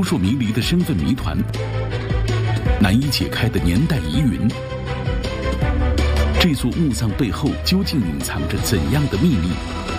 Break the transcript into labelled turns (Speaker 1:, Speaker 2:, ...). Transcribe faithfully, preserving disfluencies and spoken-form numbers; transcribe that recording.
Speaker 1: 数迷离的身份谜团，难以解开的年代疑云。这座墓葬背后究竟隐藏着怎样的秘密？